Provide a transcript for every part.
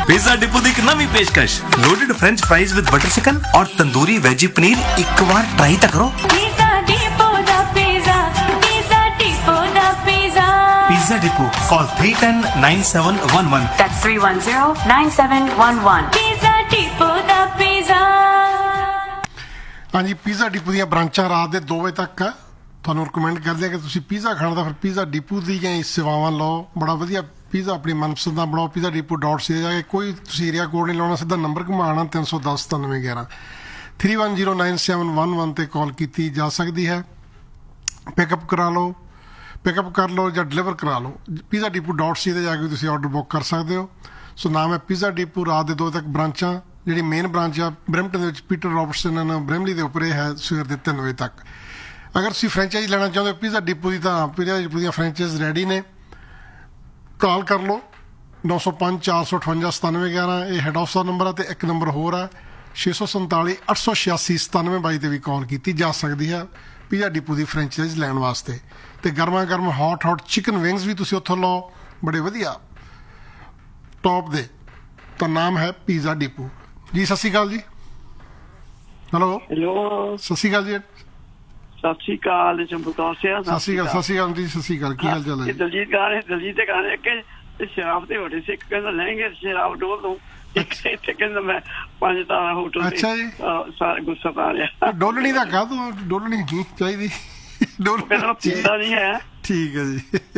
Pizza depot ਦੀ ਇੱਕ ਨਵੀਂ ਪੇਸ਼ਕਸ਼ loaded French fries with butter chicken ਔਰ ਤੰਦੂਰੀ ਵੈਜੀ ਪਨੀਰ ਇੱਕ ਵਾਰ ਟਰਾਈ ਤਾਂ ਕਰੋ। पिज़्ज़ा डिपो दा पिज़्ज़ा, पिज़्ज़ा डिपो दा pizza. Pizza depot call 310-9711 That's 310-9711 pizza depot दा पिज़्ज़ा। ਹਾਂਜੀ ਪੀਜ਼ਾ ਡਿਪੂ ਦੀਆਂ ਬ੍ਰਾਂਚਾਂ ਰਾਤ ਦੇ 2 ਵਜੇ ਤੱਕ ਆ। ਤੁਹਾਨੂੰ ਰਿਕਮੈਂਡ ਕਰਦੇ ਆ ਕਿ ਤੁਸੀਂ ਪੀਜ਼ਾ ਖਾਣਾ ਤਾਂ ਫਿਰ ਪੀਜ਼ਾ ਡਿਪੂ ਦੀਆਂ ਹੀ ਸੇਵਾਵਾਂ ਲਓ। ਬੜਾ ਵਧੀਆ ਪੀਜ਼ਾ ਆਪਣੀ ਮਨਪਸੰਦ ਦਾ ਬਣਾਓ। ਪੀਜ਼ਾ ਡਿਪੂ .ca ਜਾ ਕੇ ਕੋਈ ਤੁਸੀਂ ਏਰੀਆ ਕੋਡ ਨਹੀਂ ਲਾਉਣਾ, ਸਿੱਧਾ ਨੰਬਰ ਘੁਮਾਉਣਾ 310-9711 310-9711 ਤੇ ਕਾਲ ਕੀਤੀ ਜਾ ਸਕਦੀ ਹੈ। ਪਿਕਅਪ ਕਰ ਲਓ ਜਾਂ ਡਿਲੀਵਰ ਕਰਾ ਲਓ। ਪੀਜ਼ਾ ਡਿਪੂ .ca ਤੇ ਜਾ ਕੇ ਤੁਸੀਂ ਆਰਡਰ ਬੁੱਕ ਕਰ ਸਕਦੇ ਹੋ। ਸੋ ਨਾਮ ਹੈ ਪੀਜ਼ਾ ਡਿਪੂ। ਰਾਤ ਦੇ 2 ਵਜੇ ਤੱਕ ਬ੍ਰਾਂਚਾਂ, ਜਿਹੜੀ ਮੇਨ ਬ੍ਰਾਂਚ ਆ ਬਰੈਂਪਟਨ ਦੇ ਵਿੱਚ ਪੀਟਰ ਰੋਬਰਟਸਨ ਬ੍ਰੈਮਲੀ ਦੇ ਉੱਪਰ ਇਹ ਹੈ ਸਵੇਰ ਦੇ 3 ਵਜੇ ਤੱਕ। ਅਗਰ ਤੁਸੀਂ ਫਰੈਂਚਾਈਜ਼ ਲੈਣਾ ਚਾਹੁੰਦੇ ਹੋ ਪੀਜ਼ਾ ਡਿਪੂ ਦੀ ਤਾਂ ਪੀਜ਼ਾ ਡਿਪੂ ਦੀਆਂ ਫਰੈਂਚਾਈਜ਼ ਰੈਡੀ ਨੇ। ਕਾਲ ਕਰ ਲਓ 905-458-9711 ਇਹ ਹੈਡ ਆਫਿਸ ਦਾ ਨੰਬਰ ਹੈ। ਤੇ ਇੱਕ ਨੰਬਰ ਹੋਰ ਹੈ 647-886-9722 ਤੇ ਵੀ ਕਾਲ ਕੀਤੀ ਜਾ ਸਕਦੀ ਹੈ ਪੀਜ਼ਾ ਡਿਪੂ ਦੀ ਫਰੈਂਚਾਈਜ਼ ਲੈਣ ਵਾਸਤੇ। ਤੇ ਗਰਮਾ ਗਰਮ ਹੌਟ ਚਿਕਨ ਵਿੰਗਸ ਵੀ ਤੁਸੀਂ ਉੱਥੋਂ ਲਓ, ਬੜੇ ਵਧੀਆ ਟੌਪ ਦੇ। ਤਾਂ ਨਾਮ ਹੈ ਪੀਜ਼ਾ ਡਿਪੂ ਜੀ। ਸਤਿ ਸ਼੍ਰੀ ਅਕਾਲ ਜੀ। ਹੈਲੋ ਸਤਿ ਸ਼੍ਰੀ ਅਕਾਲ ਜੀ। ਸਤਿ ਸ਼੍ਰੀ ਅਕਾਲ ਚੰਬੂਕਾਰ ਸਿਆ। ਸਤਿ ਸ਼੍ਰੀ ਅਕਾਲ ਜੀ। ਸਤਿ ਸ਼੍ਰੀ ਅਕਾਲ। ਕੀ ਹਾਲ ਚਾਲ ਹੈ? ਦਲਜੀਤ ਦੇ ਗਾਣੇ ਕਿ ਸ਼ਰਾਬ ਤੇ ਹੋਟਲ ਸਿੱਖ ਕਹਿੰਦਾ ਲੈਣਗੇ ਸ਼ਰਾਬ ਡੋਲ ਦੂੰ। ਇੱਥੇ ਕਹਿੰਦਾ ਮੈਂ 5 ਤਾਰਾ ਹੋਟਲ। ਅੱਛਾ ਜੀ। ਸਾਰਾ ਗੁੱਸਾ ਪਾ ਲਿਆ। ਡੋਲਣੀ ਦਾ ਕਾ ਤੂੰ ਡੋਲਣੀ ਨਹੀਂ ਚਾਹੀਦੀ। ਕਹਿੰਦਾ ਪੀਂਦਾ ਨਹੀਂ ਹੈ। ਠੀਕ ਹੈ ਜੀ।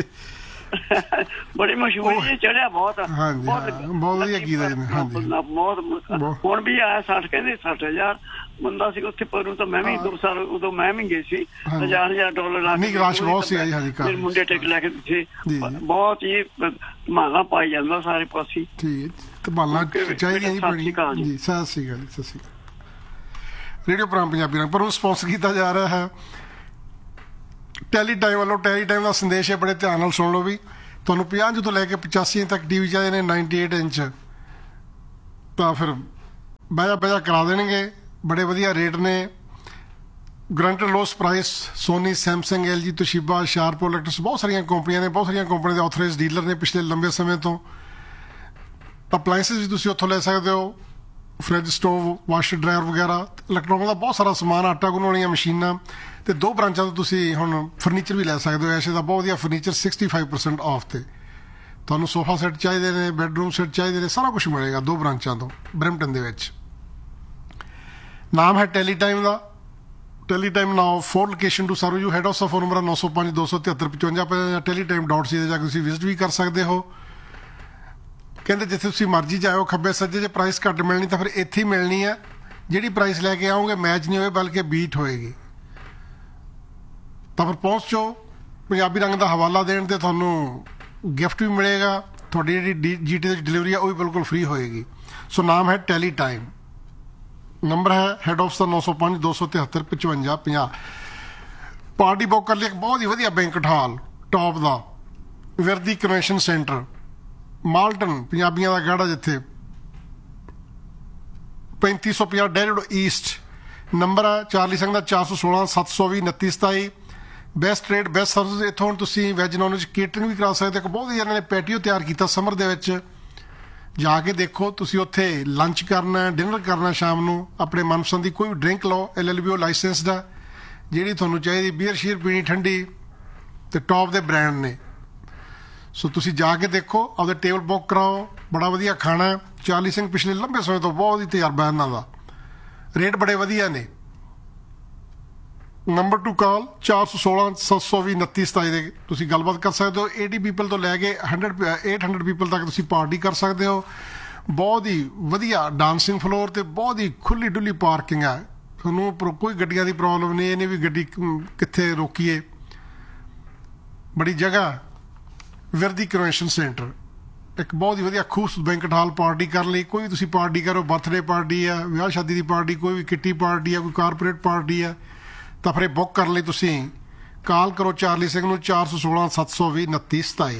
ਬੜੀ ਮਸ਼ਹੂਰੀ ਜੀ ਚੜਿਆ ਬਹੁਤ। ਬਹੁਤ ਵਧੀਆ ਗੀਤ ਹੈ। ਬਹੁਤ ਹੁਣ ਵੀ ਆਇਆ 60 ਕਹਿੰਦੇ 60,000 ਬੰਦਾ ਸੀ ਉੱਥੇ ਪਰੂ। ਤਾਂ ਮੈਂ ਵੀ 2 ਸਾਲ ਉਦੋਂ ਮੈਂ ਵੀ ਗਈ ਸੀ। $1,000 ਲਾ ਕੇ ਮੇਰੇ ਮੁੰਡੇ ਟਿਕਟ ਲੈ ਕੇ ਦਿੱਤੇ। ਬਹੁਤ ਹੀ ਧਮਾਲਾ ਪਾਈ ਜਾਂਦਾ ਸਾਰੇ ਪਾਸੇ। ਠੀਕ ਧਮਾਲਾ ਚਾਹੀਦੀਆਂ ਜੀ। ਸਤਿ ਸ਼੍ਰੀ ਅਕਾਲ ਜੀ। ਸਤਿ ਸ਼੍ਰੀ ਅਕਾਲ। ਰੇਡੀਓ ਪ੍ਰੋਗਰਾਮ ਪੰਜਾਬੀ ਰੰਗ ਪਰ ਉਹ ਸਪਾਂਸਰ ਕੀਤਾ ਜਾ ਰਿਹਾ ਹੈ ਟੈਲੀ ਟਾਈਮ ਵੱਲੋਂ। ਟੈਲੀ ਟਾਈਮ ਦਾ ਸੰਦੇਸ਼ ਹੈ, ਬੜੇ ਧਿਆਨ ਨਾਲ ਸੁਣ ਲਓ ਵੀ। ਤੁਹਾਨੂੰ 50 ਤੋਂ ਲੈ ਕੇ 85 ਤੱਕ ਟੀਵੀ ਚਾਹੀਦੇ ਨੇ 98 ਇੰਚ ਤਾਂ ਫਿਰ ਬਹਿਜਾ ਕਰਾ ਦੇਣਗੇ। ਬੜੇ ਵਧੀਆ ਰੇਟ ਨੇ, granted loss price. Soni, Samsung, LG, ਤੋਸ਼ੀਬਾ, sharp electrics, ਬਹੁਤ ਸਾਰੀਆਂ ਕੰਪਨੀਆਂ ਨੇ। ਬਹੁਤ ਸਾਰੀਆਂ ਕੰਪਨੀਆਂ ਦੇ ਆਥੋਰਾਈਜ਼ਡ ਡੀਲਰ ਨੇ ਪਿਛਲੇ ਲੰਬੇ ਸਮੇਂ ਤੋਂ। ਅਪਲਾਇੰਸਿਸ ਵੀ ਤੁਸੀਂ ਉੱਥੋਂ ਲੈ ਸਕਦੇ ਹੋ, ਫਰਿੱਜ, ਸਟੋਵ, ਵਾਸ਼ਰ ਡਰਾਇਰ ਵਗੈਰਾ, ਇਲੈਕਟ੍ਰੋਨਿਕ ਦਾ ਬਹੁਤ ਸਾਰਾ ਸਮਾਨ, ਆਟਾ ਗੁੰਨਣ ਵਾਲੀਆਂ ਮਸ਼ੀਨਾਂ। ਤੇ 2 ਬ੍ਰਾਂਚਾਂ ਤੋਂ ਤੁਸੀਂ ਹੁਣ ਫਰਨੀਚਰ ਵੀ ਲੈ ਸਕਦੇ ਹੋ। ਐਸੇ ਦਾ ਬਹੁਤ ਵਧੀਆ ਫਰਨੀਚਰ 65% ਆਫ ਤੇ। ਤੁਹਾਨੂੰ ਸੋਫਾ ਸੈੱਟ ਚਾਹੀਦੇ ਨੇ, ਬੈਡਰੂਮ ਸੈੱਟ ਚਾਹੀਦੇ ਨੇ, ਸਾਰਾ ਕੁਝ ਮਿਲੇਗਾ 2 ਬ੍ਰਾਂਚਾਂ ਤੋਂ ਬਰੈਂਪਟਨ ਦੇ ਵਿੱਚ। ਨਾਮ ਹੈ Tally time the. Tally time now 4 location to serve you. Head of the phone number 905-273-5555 ਜਾਂ teletime.ca ਤੇ ਜਾ ਕੇ ਤੁਸੀਂ ਵਿਜ਼ਿਟ ਵੀ ਕਰ ਸਕਦੇ ਹੋ। ਕਹਿੰਦੇ ਜਿੱਥੇ ਤੁਸੀਂ ਮਰਜ਼ੀ ਜਾਓ ਖੱਬੇ ਸੱਜੇ ਜੇ ਪ੍ਰਾਈਸ ਘੱਟ ਮਿਲਣੀ ਤਾਂ ਫਿਰ ਇੱਥੇ ਹੀ ਮਿਲਣੀ ਹੈ। ਜਿਹੜੀ ਪ੍ਰਾਈਸ ਲੈ ਕੇ ਆਓਗੇ ਮੈਚ ਨਹੀਂ ਹੋਏ ਬਲਕਿ ਬੀਟ ਹੋਏਗੀ। ਤਾਂ ਫਿਰ ਪਹੁੰਚ ਜਾਓ। ਪੰਜਾਬੀ ਰੰਗ ਦਾ ਹਵਾਲਾ ਦੇਣ ਤੇ ਤੁਹਾਨੂੰ ਗਿਫਟ ਵੀ ਮਿਲੇਗਾ। ਤੁਹਾਡੀ ਜਿਹੜੀ GT ਦੀ ਡਿਲੀਵਰੀ ਹੈ ਉਹ ਵੀ ਬਿਲਕੁਲ ਫ੍ਰੀ ਹੋਏਗੀ। ਸੋ ਨਾਮ ਹੈ ਟੈਲੀ ਟਾਈਮ। ਨੰਬਰ ਹੈ ਹੈਡ ਆਫਿਸ ਦਾ 905-273-5550। ਪਾਰਟੀ ਬੁੱਕ ਕਰ ਲਈ। ਇੱਕ ਬਹੁਤ ਹੀ ਵਧੀਆ ਬੈਂਕਟ ਹਾਲ ਟੌਪ ਦਾ ਵਿਰਦੀ ਕਨਵੈਨਸ਼ਨ ਸੈਂਟਰ ਮਾਲਟਨ, ਪੰਜਾਬੀਆਂ ਦਾ ਗਾੜਾ, ਜਿੱਥੇ 3550 ਡੈਰੀ ਰੋਡ ਈਸਟ। ਨੰਬਰ ਹੈ ਚਾਰਲੀ ਸਿੰਘ ਦਾ 416-720-2927। Best rate, best service. ਇੱਥੋਂ ਹੁਣ ਤੁਸੀਂ ਵੈਜ ਨੌਨ ਵੈਜ ਕੇਟਰਿੰਗ ਵੀ ਕਰਾ ਸਕਦੇ। ਇੱਕ ਬਹੁਤ ਹੀ ਇਹਨਾਂ ਨੇ ਪੈਟੀਓ ਤਿਆਰ ਕੀਤਾ ਸਮਰ ਦੇ ਵਿੱਚ। ਜਾ ਕੇ ਦੇਖੋ। ਤੁਸੀਂ ਉੱਥੇ ਲੰਚ ਕਰਨਾ, ਡਿਨਰ ਕਰਨਾ, ਸ਼ਾਮ ਨੂੰ ਆਪਣੇ ਮਨਪਸੰਦ ਦੀ ਕੋਈ ਵੀ ਡਰਿੰਕ ਲਓ। LLBO ਲਾਇਸੈਂਸਡ ਆ। ਜਿਹੜੀ ਤੁਹਾਨੂੰ ਚਾਹੀਦੀ ਬੀਅਰ ਸ਼ੀਅਰ ਪੀਣੀ ਠੰਡੀ ਤੇ ਟੌਪ ਦੇ ਬ੍ਰਾਂਡ ਨੇ। ਸੋ ਤੁਸੀਂ ਜਾ ਕੇ ਦੇਖੋ, ਆਪਦੇ ਟੇਬਲ ਬੁੱਕ ਕਰਾਓ। ਬੜਾ ਵਧੀਆ ਖਾਣਾ। ਚਾਰਲੀ ਸਿੰਘ ਪਿਛਲੇ ਲੰਬੇ ਸਮੇਂ ਤੋਂ ਬਹੁਤ ਹੀ ਤਜਰਬਾ ਇਹਨਾਂ ਦਾ। ਰੇਟ ਬੜੇ ਵਧੀਆ ਨੇ। ਨੰਬਰ ਟੂ ਕਾਲ 416-720-2927 ਦੇ ਤੁਸੀਂ ਗੱਲਬਾਤ ਕਰ ਸਕਦੇ ਹੋ। 80 ਪੀਪਲ ਤੋਂ ਲੈ ਕੇ 800 ਪੀਪਲ ਤੱਕ ਤੁਸੀਂ ਪਾਰਟੀ ਕਰ ਸਕਦੇ ਹੋ। ਬਹੁਤ ਹੀ ਵਧੀਆ ਡਾਂਸਿੰਗ ਫਲੋਰ ਤੇ ਬਹੁਤ ਹੀ ਖੁੱਲੀ ਡੁੱਲੀ ਪਾਰਕਿੰਗ ਹੈ। ਤੁਹਾਨੂੰ ਕੋਈ ਗੱਡੀਆਂ ਦੀ ਪ੍ਰੋਬਲਮ ਨਹੀਂ। ਇਹਨੇ ਵੀ ਗੱਡੀ ਕਿੱਥੇ ਰੋਕੀਏ, ਬੜੀ ਜਗ੍ਹਾ। ਵਿਰਦੀ ਕਨਵੈਨਸ਼ਨ ਸੈਂਟਰ ਇੱਕ ਬਹੁਤ ਹੀ ਵਧੀਆ ਖੂਬਸੂਰਤ ਬੈਂਕਟ ਹਾਲ ਪਾਰਟੀ ਕਰਨ ਲਈ। ਕੋਈ ਵੀ ਤੁਸੀਂ ਪਾਰਟੀ ਕਰੋ, ਬਰਥਡੇ ਪਾਰਟੀ ਹੈ, ਵਿਆਹ ਸ਼ਾਦੀ ਦੀ ਪਾਰਟੀ, ਕੋਈ ਵੀ ਕਿੱਟੀ ਪਾਰਟੀ ਹੈ, ਕੋਈ ਕਾਰਪੋਰੇਟ ਪਾਰਟੀ ਹੈ, ਤਾਂ ਫਿਰ ਇਹ ਬੁੱਕ ਕਰਨ ਲਈ ਤੁਸੀਂ ਕਾਲ ਕਰੋ ਚਾਰਲੀ ਸਿੰਘ ਨੂੰ 416-720-2927।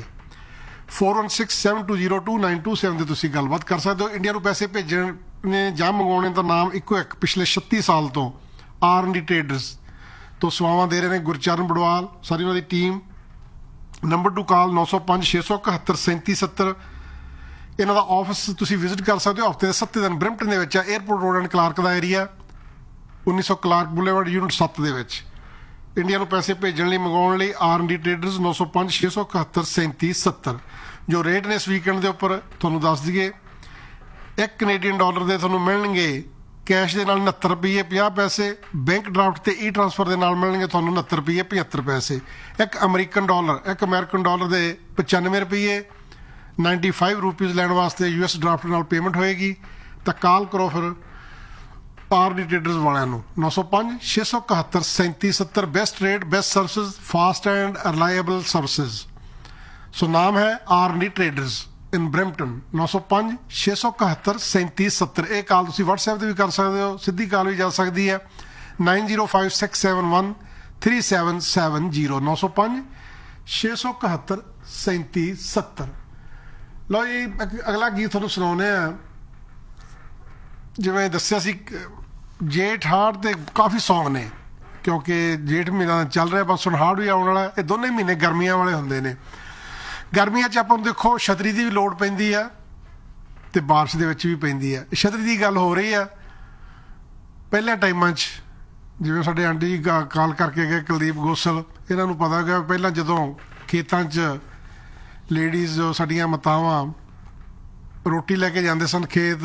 4167202927 ਤੇ ਤੁਸੀਂ ਗੱਲਬਾਤ ਕਰ ਸਕਦੇ ਹੋ। ਇੰਡੀਆ ਨੂੰ ਪੈਸੇ ਭੇਜਣੇ ਜਾਂ ਮੰਗਵਾਉਣੇ ਦਾ ਨਾਮ ਇੱਕੋ ਇੱਕ। ਪਿਛਲੇ 36 ਸਾਲ ਤੋਂ R&D ਟ੍ਰੇਡਰਸ ਤੋਂ ਸੇਵਾਵਾਂ ਦੇ ਰਹੇ ਨੇ ਗੁਰਚਰਨ ਬੜਵਾਲ, ਸਾਰੀ ਉਹਨਾਂ ਦੀ ਟੀਮ। ਨੰਬਰ ਟੂ ਕਾਲ 905-671-3770। ਇਹਨਾਂ ਦਾ ਆਫਿਸ ਤੁਸੀਂ ਵਿਜ਼ਿਟ ਕਰ ਸਕਦੇ ਹੋ ਹਫ਼ਤੇ ਦੇ 7 ਦਿਨ ਬ੍ਰਿੰਪਟਨ ਦੇ ਵਿੱਚ ਆ, airport road and Clark the area, 1900 Clark boulevard unit 7 ਦੇ ਵਿੱਚ। ਇੰਡੀਆ ਨੂੰ ਪੈਸੇ ਭੇਜਣ ਲਈ ਮੰਗਵਾਉਣ ਲਈ R&D ਟ੍ਰੇਡਰਸ 905 671 3770 ਜੋ ਰੇਟ ਨੇ ਇਸ ਵੀਕਐਂਡ ਦੇ ਉੱਪਰ ਤੁਹਾਨੂੰ ਦੱਸ ਦਈਏ। 1 ਕੈਨੇਡੀਅਨ ਡਾਲਰ ਦੇ ਤੁਹਾਨੂੰ ਮਿਲਣਗੇ ਕੈਸ਼ ਦੇ ਨਾਲ 69 ਰੁਪਏ 50 ਪੈਸੇ, ਬੈਂਕ ਡਰਾਫਟ ਤੇ ਈ ਟ੍ਰਾਂਸਫਰ ਦੇ ਨਾਲ ਮਿਲਣਗੇ ਤੁਹਾਨੂੰ 69 ਰੁਪਏ 75 ਪੈਸੇ। 1 ਅਮਰੀਕਨ ਡਾਲਰ ਦੇ 95 ਰੁਪਏ 95 ਰੁਪਏ ਲੈਣ ਵਾਸਤੇ US ਡਰਾਫਟ ਨਾਲ ਪੇਮੈਂਟ ਹੋਏਗੀ। ਤਾਂ ਕਾਲ ਕਰੋ ਫਿਰ R&D ਟ੍ਰੇਡਰਸ ਵਾਲਿਆਂ ਨੂੰ 905 671 3770 best rate best services fast and reliable services. ਸੋ ਨਾਮ ਹੈ R&D ਟ੍ਰੇਡਰਸ ਇਨ ਬ੍ਰਿੰਪਟਨ 905 671 3770। ਇਹ ਕਾਲ ਤੁਸੀਂ WhatsApp ਤੇ ਵੀ ਕਰ ਸਕਦੇ ਹੋ, ਸਿੱਧੀ ਕਾਲ ਵੀ ਜਾ ਸਕਦੀ ਹੈ 905671 3770 905 671 3770। ਲਓ ਜੀ ਅਗਲਾ ਗੀਤ ਤੁਹਾਨੂੰ ਸੁਣਾਉਂਦੇ ਆ। ਜਿਵੇਂ ਦੱਸਿਆ ਸੀ ਜੇਠ ਹਾੜ ਤੇ ਕਾਫੀ ਸੌਂਗ ਨੇ ਕਿਉਂਕਿ ਜੇਠ ਮਹੀਨਾ ਚੱਲ ਰਿਹਾ, ਬਸ ਹੁਣ ਹਾੜ ਵੀ ਆਉਣ ਵਾਲਾ। ਇਹ ਦੋਨੇ ਮਹੀਨੇ ਗਰਮੀਆਂ ਵਾਲੇ ਹੁੰਦੇ ਨੇ। ਗਰਮੀਆਂ 'ਚ ਆਪਾਂ ਨੂੰ ਦੇਖੋ ਛਤਰੀ ਦੀ ਵੀ ਲੋੜ ਪੈਂਦੀ ਆ ਤੇ ਬਾਰਿਸ਼ ਦੇ ਵਿੱਚ ਵੀ ਪੈਂਦੀ ਆ। ਛਤਰੀ ਦੀ ਗੱਲ ਹੋ ਰਹੀ ਆ। ਪਹਿਲੇ ਟਾਈਮਾਂ 'ਚ ਜਿਵੇਂ ਸਾਡੇ ਆਂਟੀ ਜੀ ਕਾਲ ਕਰਕੇ ਗਏ ਕੁਲਦੀਪ ਗੋਸਲ, ਇਹਨਾਂ ਨੂੰ ਪਤਾ ਗਿਆ ਪਹਿਲਾਂ ਜਦੋਂ ਖੇਤਾਂ 'ਚ ਲੇਡੀਜ਼ ਜੋ ਸਾਡੀਆਂ ਮਾਤਾਵਾਂ ਰੋਟੀ ਲੈ ਕੇ ਜਾਂਦੇ ਸਨ ਖੇਤ,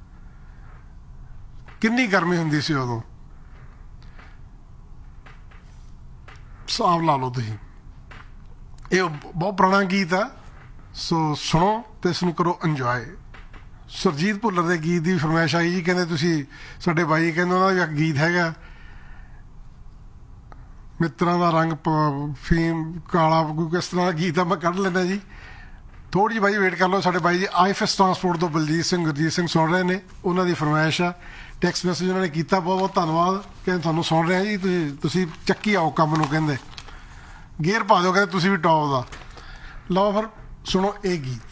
ਕਿੰਨੀ ਗਰਮੀ ਹੁੰਦੀ ਸੀ ਉਦੋਂ। ਹਿਸਾਬ ਲਾ ਲਓ ਤੁਸੀਂ। ਇਹ ਬਹੁਤ ਪੁਰਾਣਾ ਗੀਤ ਆ, ਸੋ ਸੁਣੋ ਤੇ ਇਸ ਨੂੰ ਕਰੋ ਇੰਜੋਏ। ਸੁਰਜੀਤ ਭੁੱਲਰ ਦੇ ਗੀਤ ਦੀ ਫਰਮਾਇਸ਼ ਆਈ ਜੀ, ਕਹਿੰਦੇ ਤੁਸੀਂ ਸਾਡੇ ਬਾਈ ਕਹਿੰਦੇ ਉਹਨਾਂ ਦਾ ਇੱਕ ਗੀਤ ਹੈਗਾ ਮਿੱਤਰਾਂ ਦਾ ਰੰਗ ਫੀਮ ਕਾਲਾ, ਕੋਈ ਕਿਸ ਤਰ੍ਹਾਂ ਦਾ ਗੀਤ ਆ, ਮੈਂ ਕੱਢ ਲੈਂਦਾ ਜੀ। ਥੋੜ੍ਹੀ ਜਿਹੀ ਬਾਈ ਵੇਟ ਕਰ ਲਓ। ਸਾਡੇ ਬਾਈ ਜੀ IFS ਟਰਾਂਸਪੋਰਟ ਤੋਂ ਬਲਜੀਤ ਸਿੰਘ ਗੁਰਜੀਤ ਸਿੰਘ ਸੁਣ ਰਹੇ ਨੇ, ਉਹਨਾਂ ਦੀ ਫਰਮਾਇਸ਼ ਆ। ਟੈਕਸਟ ਮੈਸੇਜ ਉਹਨਾਂ ਨੇ ਕੀਤਾ, ਬਹੁਤ ਬਹੁਤ ਧੰਨਵਾਦ। ਕਹਿੰਦੇ ਤੁਹਾਨੂੰ ਸੁਣ ਰਿਹਾ ਜੀ, ਤੁਸੀਂ ਚੱਕੀ ਆਓ ਕੰਮ ਨੂੰ, ਕਹਿੰਦੇ ਗੇਅਰ ਪਾ ਦਿਓ, ਕਹਿੰਦੇ ਤੁਸੀਂ ਵੀ ਟੌਪ ਦਾ। ਲਓ ਫਿਰ ਸੁਣੋ ਇਹ ਗੀਤ।